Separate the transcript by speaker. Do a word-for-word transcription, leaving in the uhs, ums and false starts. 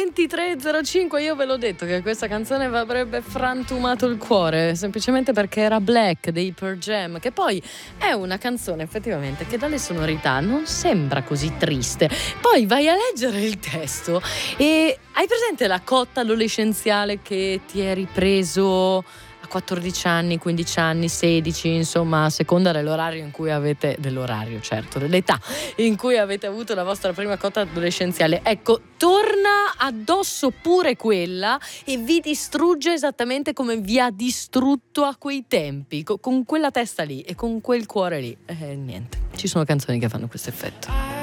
Speaker 1: ventitré e zero cinque, io ve l'ho detto che questa canzone vi avrebbe frantumato il cuore, semplicemente perché era Black dei Pearl Jam, che poi è una canzone effettivamente che dalle sonorità non sembra così triste. Poi vai a leggere il testo e hai presente la cotta adolescenziale che ti è ripreso a quattordici anni, quindici anni, sedici, insomma, a seconda dell'orario in cui avete, dell'orario certo, dell'età in cui avete avuto la vostra prima cotta adolescenziale. Ecco, torna addosso pure quella e vi distrugge esattamente come vi ha distrutto a quei tempi, co- con quella testa lì e con quel cuore lì. E eh, niente, ci sono canzoni che fanno questo effetto.